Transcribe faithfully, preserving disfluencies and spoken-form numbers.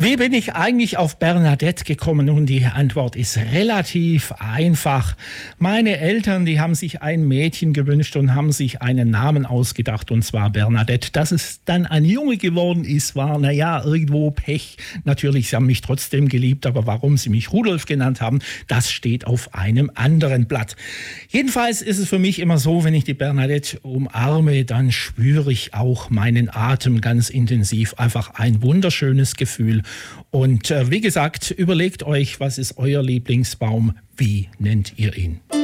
Wie bin ich eigentlich auf Bernadette gekommen? Nun, die Antwort ist relativ einfach. Meine Eltern, die haben sich ein Mädchen gewünscht und haben sich einen Namen ausgedacht, und zwar Bernadette. Dass es dann ein Junge geworden ist, war, naja, irgendwo Pech. Natürlich, sie haben mich trotzdem geliebt, aber warum sie mich Rudolf genannt haben, das steht auf einem anderen Blatt. Jedenfalls ist es für mich immer so, wenn ich die Bernadette umarme, dann spüre ich auch meinen Atem ganz intensiv. Einfach ein wunderschönes Gefühl. Und äh, wie gesagt, überlegt euch, was ist euer Lieblingsbaum? Wie nennt ihr ihn?